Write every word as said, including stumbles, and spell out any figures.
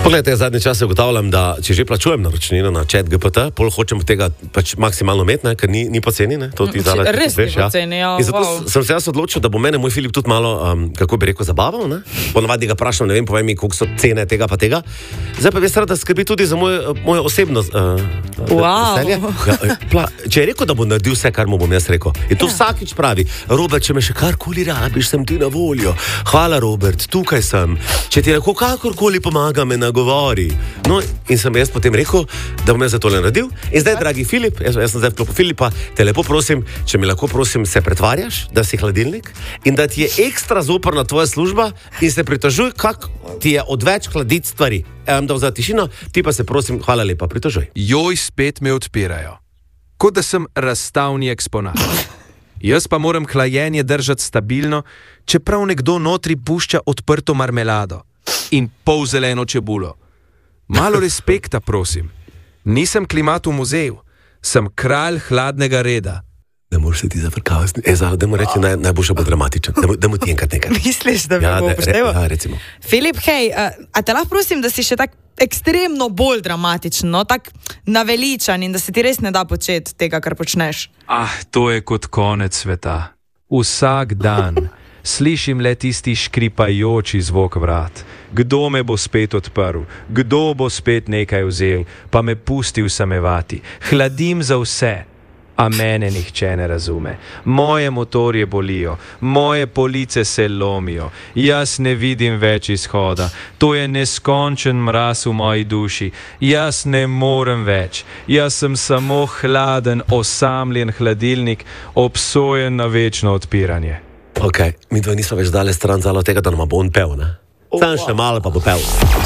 Poglejte, zadnje čase ugotavljam, da če že plačujem naročnino na chat G P T, pol hočem tega pač maksimalno imeti, ne, ker ni, ni poceni, ne, to ti zdaj res ni poceni, ja. In zato Wow. sem se jaz odločil, da bo mene moj Filip tudi malo, um, kako bi rekel, zabaval, ne. Ponavadi ga vprašam, ne vem, povej mi, koliko so cene tega pa tega. Zdaj pa veš, da skrbi tudi za moje, moje osebno uh, Wow. veselje. Ja, pla, če je rekel, da bo naredil vse, kar mu bom jaz rekel. In to ja. Vsakič pravi, Robert, če me še karkoli rabiš, sem ti na voljo. Hvala, Robert, tukaj sem. Če ti lahko kakorkoli pomaga, me nagovori. No, in sem jaz potem rekel, da bom jaz za tole naredil. In zdaj, dragi Filip, jaz, jaz sem zdaj v klopu Filipa, te lepo prosim, če mi lahko prosim se pretvarjaš, da si hladilnik in da ti je ekstra zoprna tvoja služba in se pritožuj, kak ti je odveč hladiti stvari. Evam dal za tišino, ti pa se prosim, hvala lepa, pritožuj. Joj, spet me odpirajo. Kot da sem razstavni eksponat. Jaz pa moram hlajenje držati stabilno, čeprav nekdo notri pušča odprto marmelado in pol zeleno čebulo. Malo respekta, prosim. Nisem klimat v muzeju, sem kralj hladnega reda. Ne moreš se ti zavrkavati. E, da mu reči, naj, najboljše bo dramatičen. Da mu, da mu ti enkrat nekaj. Misliš, da bi Ja, bo da- upošteval? ja, recimo. Filip, hej, a, a te lahko prosim, da si še tak ekstremno bolj dramatičen, no, tak naveličan in da se ti res ne da početi tega, kar počneš. Ah, to je kot konec sveta. Vsak dan slišim le tisti škripajoči zvok vrat. Kdo me bo spet odprl, kdo bo spet nekaj vzel, pa me pustil samevati. Hladim za vse, a mene nihče ne razume. Moje motorje bolijo, moje police se lomijo, jaz ne vidim več izhoda. To je neskončen mraz v moji duši, jaz ne morem več. Jaz sem samo hladen, osamljen hladilnik, obsojen na večno odpiranje. Ok, mi dva nismo več dale stran zalo tega, da nam bo on pel, ne? Sam še malo pa bo pel.